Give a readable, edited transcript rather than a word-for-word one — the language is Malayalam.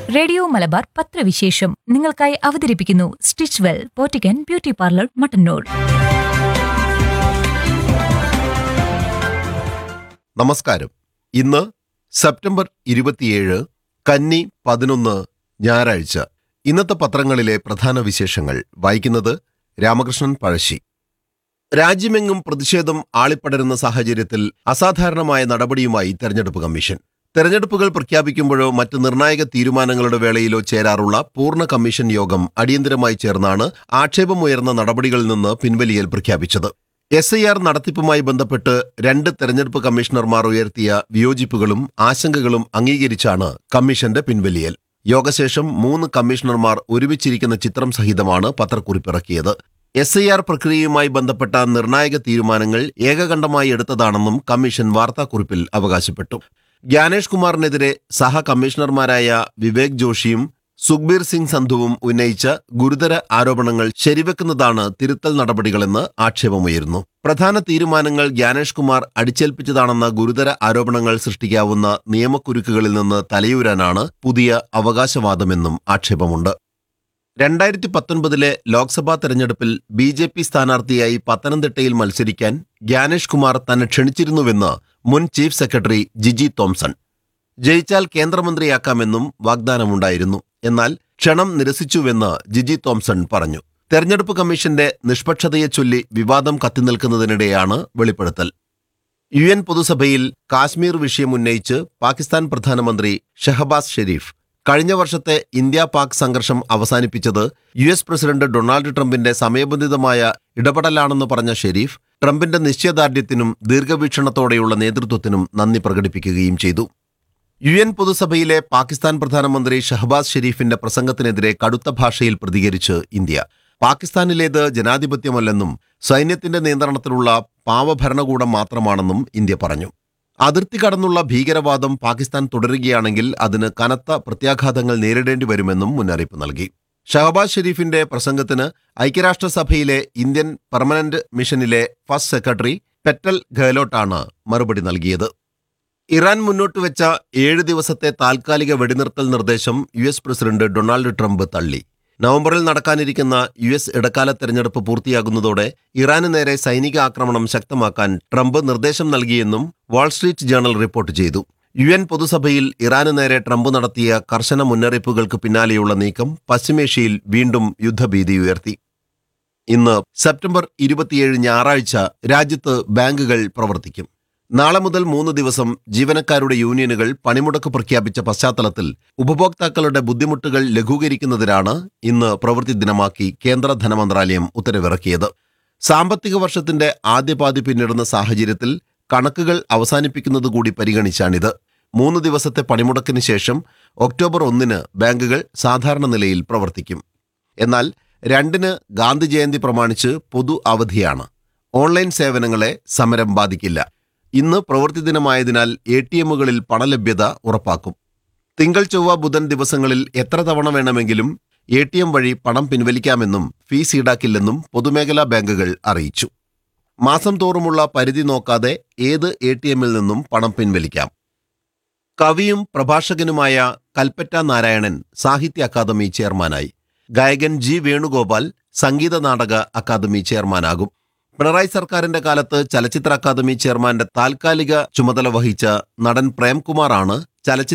റേഡിയോ മലബാർ പത്രവിശേഷം നിങ്ങൾക്കായി അവതരിപ്പിക്കുന്നു stitch well പോറ്റിക്കൻ beauty parlour Mattannur. നമസ്കാരം. ഇന്ന് സെപ്റ്റംബർ 27 കന്നി 11 ഞായറാഴ്ച. ഇന്നത്തെ പത്രങ്ങളിലെ പ്രധാന വിശേഷങ്ങൾ വായിക്കുന്നത് രാമകൃഷ്ണൻ പഴശ്ശി. രാജ്യമെങ്ങും പ്രതിഷേധം ആളിപ്പടരുന്ന സാഹചര്യത്തിൽ അസാധാരണമായ നടപടിയുമായി തെരഞ്ഞെടുപ്പ് കമ്മീഷൻ. തെരഞ്ഞെടുപ്പുകൾ പ്രഖ്യാപിക്കുമ്പോഴോ മറ്റ് നിർണായക തീരുമാനങ്ങളുടെ വേളയിലോ ചേരാറുള്ള പൂർണ്ണ കമ്മീഷൻ യോഗം അടിയന്തരമായി ചേർന്നാണ് ആക്ഷേപമുയർന്ന നടപടികളിൽ നിന്ന് പിൻവലിയൽ പ്രഖ്യാപിച്ചത്. SIR നടത്തിപ്പുമായി ബന്ധപ്പെട്ട് 2 തെരഞ്ഞെടുപ്പ് കമ്മീഷണർമാർ ഉയർത്തിയ വിയോജിപ്പുകളും ആശങ്കകളും അംഗീകരിച്ചാണ് കമ്മീഷന്റെ പിൻവലിയൽ. യോഗശേഷം 3 കമ്മീഷണർമാർ ഒരുമിച്ചിരിക്കുന്ന ചിത്രം സഹിതമാണ് പത്രക്കുറിപ്പിറക്കിയത്. SIR പ്രക്രിയയുമായി ബന്ധപ്പെട്ട നിർണായക തീരുമാനങ്ങൾ ഏകകണ്ഠമായി എടുത്തതാണെന്നും കമ്മീഷൻ വാർത്താക്കുറിപ്പിൽ അവകാശപ്പെട്ടു. ജ്ഞാനേഷ് കുമാറിനെതിരെ സഹ കമ്മീഷണർമാരായ വിവേക് ജോഷിയും സുഖ്ബീർ സിംഗ് സന്ധുവും ഉന്നയിച്ച ഗുരുതര ആരോപണങ്ങൾ ശരിവെക്കുന്നതാണ് തിരുത്തൽ നടപടികളെന്ന് ആക്ഷേപമുയരുന്നു. പ്രധാന തീരുമാനങ്ങൾ ജ്ഞാനേഷ് കുമാർ അടിച്ചേൽപ്പിച്ചതാണെന്ന ഗുരുതര ആരോപണങ്ങൾ സൃഷ്ടിക്കാവുന്ന നിയമക്കുരുക്കുകളിൽ നിന്ന് തലയൂരാനാണ് പുതിയ അവകാശവാദമെന്നും ആക്ഷേപമുണ്ട്. 2019 ലോക്സഭാ തെരഞ്ഞെടുപ്പിൽ BJP സ്ഥാനാർത്ഥിയായി പത്തനംതിട്ടയിൽ മത്സരിക്കാൻ ജ്ഞാനേഷ് കുമാർ തന്നെ ക്ഷണിച്ചിരുന്നുവെന്ന് മുൻ ചീഫ് സെക്രട്ടറി ജിജി തോംസൺ. ജയിച്ചാൽ കേന്ദ്രമന്ത്രിയാക്കാമെന്നും വാഗ്ദാനമുണ്ടായിരുന്നു. എന്നാൽ ക്ഷണം നിരസിച്ചുവെന്ന് ജിജി തോംസൺ പറഞ്ഞു. തെരഞ്ഞെടുപ്പ് കമ്മീഷന്റെ നിഷ്പക്ഷതയെച്ചൊല്ലി വിവാദം കത്തിനിൽക്കുന്നതിനിടെയാണ് വെളിപ്പെടുത്തൽ. UN പൊതുസഭയിൽ കാശ്മീർ വിഷയം ഉന്നയിച്ച് പാകിസ്ഥാൻ പ്രധാനമന്ത്രി ഷഹബാസ് ഷെരീഫ് കഴിഞ്ഞ വർഷത്തെ ഇന്ത്യ-പാക് സംഘർഷം അവസാനിപ്പിച്ചത് US പ്രസിഡന്റ് ഡൊണാൾഡ് ട്രംപിന്റെ സമയബന്ധിതമായ ഇടപെടലാണെന്ന് പറഞ്ഞ ഷെരീഫ് ട്രംപിന്റെ നിശ്ചയദാർഢ്യത്തിനും ദീർഘവീക്ഷണത്തോടെയുള്ള നേതൃത്വത്തിനും നന്ദി പ്രകടിപ്പിക്കുകയും ചെയ്തു. UN പൊതുസഭയിലെ പാകിസ്ഥാൻ പ്രധാനമന്ത്രി ഷഹബാസ് ഷെരീഫിന്റെ പ്രസംഗത്തിനെതിരെ കടുത്ത ഭാഷയിൽ പ്രതികരിച്ച് ഇന്ത്യ. പാകിസ്ഥാനിലേത് ജനാധിപത്യമല്ലെന്നും സൈന്യത്തിന്റെ നിയന്ത്രണത്തിലുള്ള പാവഭരണകൂടം മാത്രമാണെന്നും ഇന്ത്യ പറഞ്ഞു. അതിർത്തി കടന്നുള്ള ഭീകരവാദം പാകിസ്ഥാൻ തുടരുകയാണെങ്കിൽ അതിന് കനത്ത പ്രത്യാഘാതങ്ങൾ നേരിടേണ്ടി വരുമെന്നും മുന്നറിയിപ്പ് നൽകി. ഷഹബാസ് ഷെരീഫിന്റെ പ്രസംഗത്തിന് ഐക്യരാഷ്ട്രസഭയിലെ Indian permanent മിഷനിലെ first secretary petal ഗെഹ്ലോട്ടാണ് മറുപടി നൽകിയത്. ഇറാൻ മുന്നോട്ടുവെച്ച 7 ദിവസത്തെ താൽക്കാലിക വെടിനിർത്തൽ നിർദ്ദേശം US പ്രസിഡന്റ് ഡൊണാൾഡ് ട്രംപ് തള്ളി. നവംബറിൽ നടക്കാനിരിക്കുന്ന US ഇടക്കാല തെരഞ്ഞെടുപ്പ് പൂർത്തിയാകുന്നതോടെ ഇറാന് നേരെ സൈനിക ആക്രമണം ശക്തമാക്കാൻ ട്രംപ് നിർദ്ദേശം നൽകിയെന്നും വാൾസ്ട്രീറ്റ് ജേണൽ റിപ്പോർട്ട് ചെയ്തു. UN പൊതുസഭയിൽ ഇറാന് നേരെ ട്രംപ് നടത്തിയ കർശന മുന്നറിയിപ്പുകൾക്ക് പിന്നാലെയുള്ള നീക്കം പശ്ചിമേഷ്യയിൽ വീണ്ടും യുദ്ധഭീതി ഉയർത്തി. ഇന്ന് സെപ്റ്റംബർ 27 ഞായറാഴ്ച രാജ്യത്ത് ബാങ്കുകൾ പ്രവർത്തിക്കും. നാളെ മുതൽ 3 ദിവസം ജീവനക്കാരുടെ യൂണിയനുകൾ പണിമുടക്ക് പ്രഖ്യാപിച്ച പശ്ചാത്തലത്തിൽ ഉപഭോക്താക്കളുടെ ബുദ്ധിമുട്ടുകൾ ലഘൂകരിക്കുന്നതിനാണ് ഇന്ന് പ്രവൃത്തി ദിനമാക്കി കേന്ദ്ര ധനമന്ത്രാലയം ഉത്തരവിറക്കിയത്. സാമ്പത്തിക വർഷത്തിന്റെ ആദ്യപാതി പിന്നിടുന്ന സാഹചര്യത്തിൽ കണക്കുകൾ അവസാനിപ്പിക്കുന്നതുകൂടി പരിഗണിച്ചാണിത്. 3 ദിവസത്തെ പണിമുടക്കിന് ശേഷം ഒക്ടോബർ 1 ബാങ്കുകൾ സാധാരണ നിലയിൽ പ്രവർത്തിക്കും. എന്നാൽ 2 ഗാന്ധി ജയന്തി പ്രമാണിച്ച് പൊതു അവധിയാണ്. ഓൺലൈൻ സേവനങ്ങളെ സമരം ബാധിക്കില്ല. ഇന്ന് പ്രവൃത്തി ദിനമായതിനാൽ ATMകളിൽ പണലഭ്യത ഉറപ്പാക്കും. തിങ്കൾ ചൊവ്വ ബുധൻ ദിവസങ്ങളിൽ എത്ര തവണ വേണമെങ്കിലും ATM വഴി പണം പിൻവലിക്കാമെന്നും ഫീസ് ഈടാക്കില്ലെന്നും പൊതുമേഖലാ ബാങ്കുകൾ അറിയിച്ചു. മാസം തോറുമുള്ള പരിധി നോക്കാതെ ഏത് ATMൽ നിന്നും പണം പിൻവലിക്കാം. കവിയും പ്രഭാഷകനുമായ കൽപ്പറ്റ നാരായണൻ സാഹിത്യ അക്കാദമി ചെയർമാനായി. ഗായകൻ G വേണുഗോപാൽ സംഗീത നാടക അക്കാദമി ചെയർമാനാകും. പിണറായി സർക്കാരിന്റെ കാലത്ത് ചലച്ചിത്ര അക്കാദമി ചെയർമാന്റെ താൽക്കാലിക ചുമതല വഹിച്ച നടൻ പ്രേംകുമാറാണ് ചലച്ചിത്ര